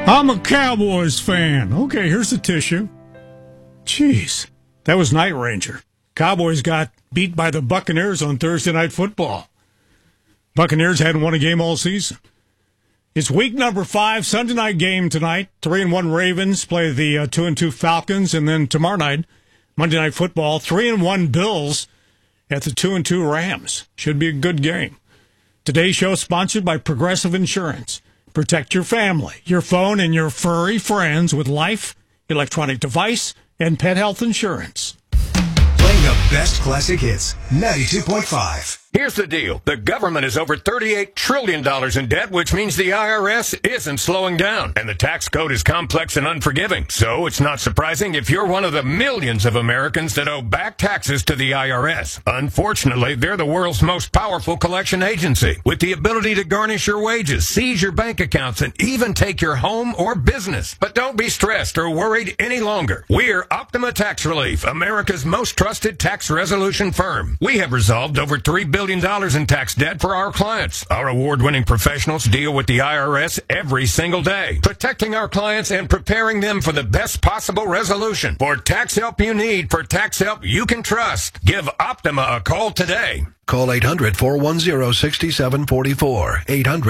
I'm a Cowboys fan. Okay, here's the tissue. Jeez, that was Night Ranger. Cowboys got beat by the Buccaneers on Thursday Night Football. Buccaneers hadn't won a game all season. It's week number 5, Sunday night game tonight. 3-1 Ravens play the 2-2 Falcons, and then tomorrow night, Monday Night Football, 3-1 Bills at the 2-2 Rams. Should be a good game. Today's show is sponsored by Progressive Insurance. Protect your family, your phone, and your furry friends with life, electronic device, and pet health insurance. Playing the best classic hits, 92.5. Here's the deal. The government is over $38 trillion in debt, which means the IRS isn't slowing down. And the tax code is complex and unforgiving. So it's not surprising if you're one of the millions of Americans that owe back taxes to the IRS. Unfortunately, they're the world's most powerful collection agency, with the ability to garnish your wages, seize your bank accounts, and even take your home or business. But don't be stressed or worried any longer. We're Optima Tax Relief, America's most trusted tax resolution firm. We have resolved over $3 billion in tax debt for our clients. Our award-winning professionals deal with the IRS every single day, protecting our clients and preparing them for the best possible resolution. For tax help you need, for tax help you can trust, give Optima a call today. Call 800-410-6744.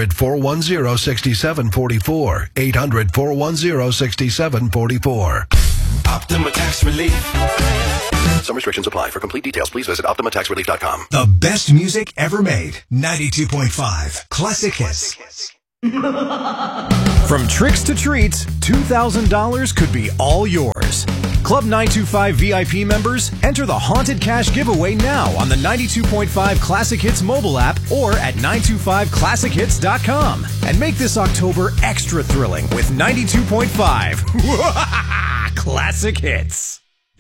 800-410-6744. 800-410-6744. Optima Tax Relief. Some restrictions apply. For complete details, please visit OptimaTaxRelief.com. The best music ever made. 92.5. Classic hits. From tricks to treats, $2,000 could be all yours. Club 925 VIP members, enter the Haunted Cash giveaway now on the 92.5 Classic Hits mobile app or at 925classichits.com. And make this October extra thrilling with 92.5 Classic Hits.